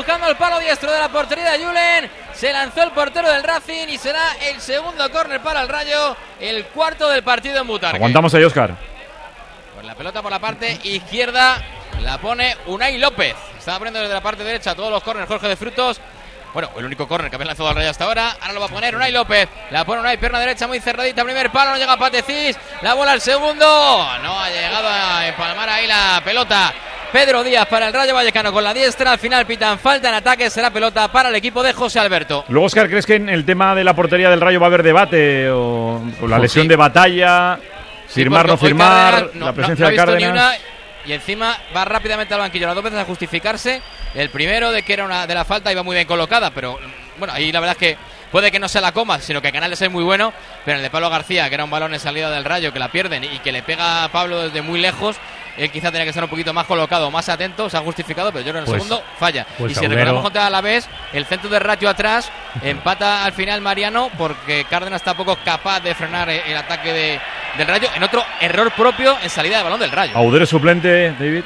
buscando el palo diestro de la portería de Julen. Se lanzó el portero del Racing y será el segundo córner para el Rayo, el cuarto del partido en Butarque. Aguantamos ahí, Óscar. Pues la pelota por la parte izquierda la pone Unai López. Estaba poniendo desde la parte derecha todos los córneres Jorge de Frutos. Bueno, el único córner que había lanzado al Rayo hasta ahora. Ahora lo va a poner Unai López. La pone Unai, pierna derecha muy cerradita. Primer palo, no llega Patecís. La bola al segundo. No ha llegado a empalmar ahí la pelota Pedro Díaz para el Rayo Vallecano con la diestra. Al final pitan falta en ataque. Será pelota para el equipo de José Alberto. Luego, Óscar, ¿crees que en el tema de la portería del Rayo va a haber debate? ¿O la lesión de Batalla? ¿Firmar, no firmar? Cárdenas, la presencia de Cárdenas. Y encima va rápidamente al banquillo las dos veces a justificarse. El primero de que era una de la falta, iba muy bien colocada, pero bueno, ahí la verdad es que puede que no se la coma, sino que Canales es muy bueno, pero en el de Pablo García, que era un balón en salida del Rayo, que la pierden y que le pega a Pablo desde muy lejos, él quizá tenía que estar un poquito más colocado, más atento, se ha justificado, pero yo creo que en el segundo falla. Y si recordamos contra Alavés, el centro de Rayo atrás, empata al final Mariano, porque Cárdenas tampoco es capaz de frenar el ataque del Rayo, en otro error propio en salida de balón del Rayo. ¿Audero suplente, David?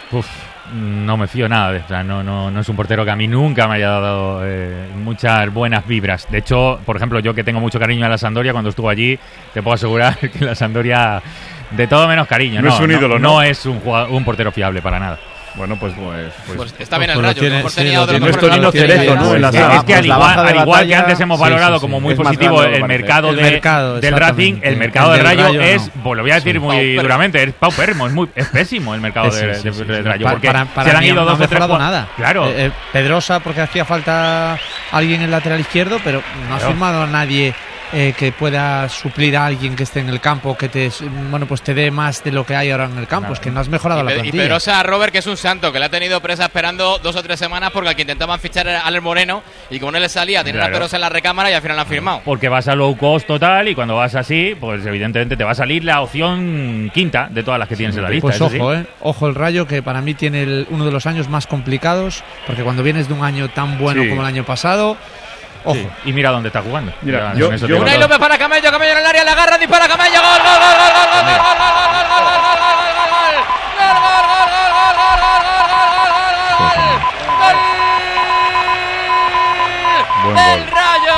No me fío nada de no es un portero que a mí nunca me haya dado muchas buenas vibras. De hecho, por ejemplo, yo que tengo mucho cariño a la Sampdoria, cuando estuvo allí, te puedo asegurar que la Sampdoria, de todo menos cariño. No es un ídolo, ¿no? No es un portero fiable para nada. Bueno, pues está bien el Rayo. No es Torino Cerezo, ¿no? Es que al igual que antes hemos valorado como muy positivo el mercado del Racing, el mercado del Rayo es, pues lo voy a decir muy duramente, es paupérrimo, es pésimo el mercado del Rayo. Porque para se han ido no dos o tres. Nada. Claro. Pedrosa porque hacía falta alguien en el lateral izquierdo, pero no ha firmado a nadie que pueda suplir a alguien que esté en el campo, que te dé más de lo que hay ahora en el campo. Es que no has mejorado la plantilla. Y Pedrosa, Robert, que es un santo, que le ha tenido presa esperando 2 o 3 semanas porque al que intentaban fichar era Alex Moreno y como no le salía, tenía a Pedrosa en la recámara y al final la han firmado. Porque vas a low cost total y cuando vas así, pues evidentemente te va a salir la opción quinta de todas las que tienes en la lista. Pues ojo el Rayo, que para mí tiene uno de los años más complicados, porque cuando vienes de un año tan bueno como el año pasado. Ojo. Sí. Y mira dónde está jugando. Mira, Unai López para Camello, Camello en el área, la agarra, dispara Camello, gol, gol, gol, gol, gol, gol, gol, gol, del Rayo.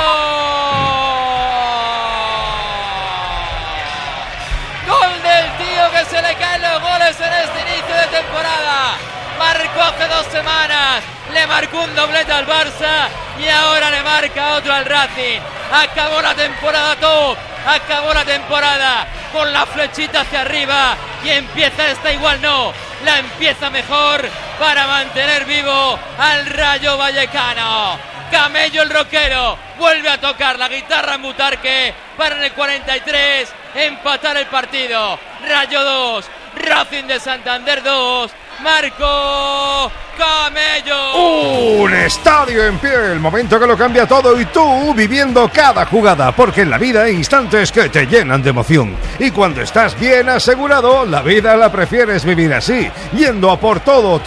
Gol del tío que se le caen los goles en este inicio de temporada. Marcó hace 2 semanas, le marcó un doblete al Barça y ahora le marca otro al Racing. Acabó la temporada top, acabó la temporada con la flechita hacia arriba y empieza esta igual no, la empieza mejor para mantener vivo al Rayo Vallecano. Camello el rockero vuelve a tocar la guitarra en Butarque para en el 43 empatar el partido. Rayo 2, Racing de Santander 2. Marco Camello. Un estadio en pie, el momento que lo cambia todo y tú viviendo cada jugada, porque en la vida hay instantes que te llenan de emoción. Y cuando estás bien asegurado, la vida la prefieres vivir así, yendo a por todo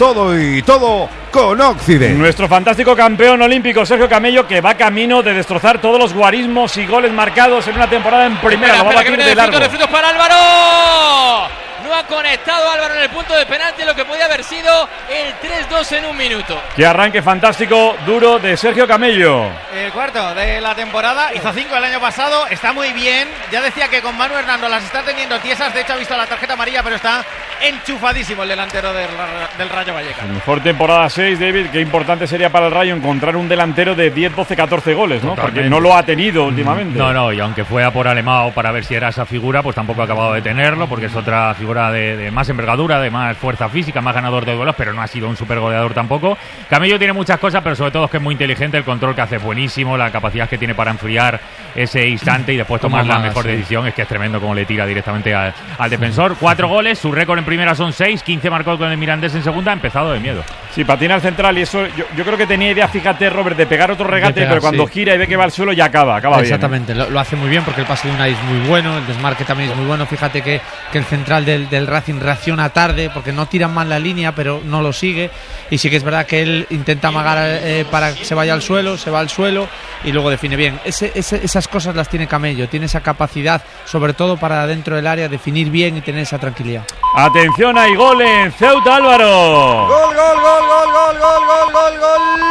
con Occident. Nuestro fantástico campeón olímpico Sergio Camello, que va camino de destrozar todos los guarismos y goles marcados en una temporada en primera. Lo va a batir de largo. De frutos para Álvaro. No ha conectado Álvaro en el punto de penalti, lo que podía haber sido el 3-2 en un minuto. Qué arranque fantástico, duro de Sergio Camello. El cuarto de la temporada, hizo 5 el año pasado, está muy bien. Ya decía que con Manu Hernando las está teniendo tiesas, de hecho ha visto la tarjeta amarilla, pero está enchufadísimo el delantero del Rayo Vallecano. Mejor temporada 6, David. Qué importante sería para el Rayo encontrar un delantero de 10, 12, 14 goles, ¿no? Totalmente. Porque no lo ha tenido últimamente. No, y aunque fue a por Alemão para ver si era esa figura, pues tampoco ha acabado de tenerlo, porque es otra figura de más envergadura, de más fuerza física, más ganador de duelos, pero no ha sido un super goleador tampoco. Camello tiene muchas cosas, pero sobre todo es que es muy inteligente, el control que hace es buenísimo, la capacidad que tiene para enfriar ese instante y después tomar la mejor decisión. Es que es tremendo como le tira directamente al defensor. 4 goles, su récord en primera son 6, 15 marcó con el Mirandés en segunda, ha empezado de miedo. Sí, patina al central y eso, yo creo que tenía idea, fíjate, Robert, de pegar otro regate, pero cuando gira y ve que va al suelo ya acaba exactamente, bien. Lo hace muy bien porque el pase de Unai es muy bueno, el desmarque también es muy bueno. Fíjate que el central del Racing reacciona tarde porque no tiran mal la línea, pero no lo sigue. Y sí que es verdad que él intenta amagar para que se vaya al suelo, se va al suelo y luego define bien. Esas cosas las tiene Camello, tiene esa capacidad, sobre todo para dentro del área, definir bien y tener esa tranquilidad. Atención, hay gol en Ceuta, Álvaro. Gol, gol, gol, gol, gol, gol, gol, gol, gol.